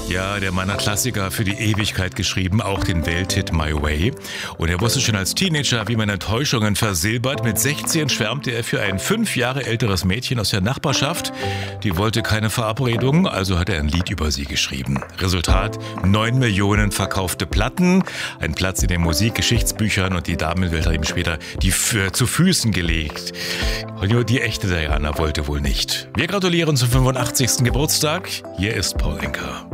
Ja, der Mann hat Klassiker für die Ewigkeit geschrieben, auch den Welthit My Way. Und er wusste schon als Teenager, wie man Enttäuschungen versilbert. Mit 16 schwärmte er für ein 5 Jahre älteres Mädchen aus der Nachbarschaft. Die wollte keine Verabredung, also hat er ein Lied über sie geschrieben. Resultat: 9 Millionen verkaufte Platten, ein Platz in den Musikgeschichtsbüchern, und die Damenwelt hat ihm später zu Füßen gelegt. Und nur die echte Diana wollte wohl nicht. Wir gratulieren zum 85. Geburtstag. Hier ist Paul Anka.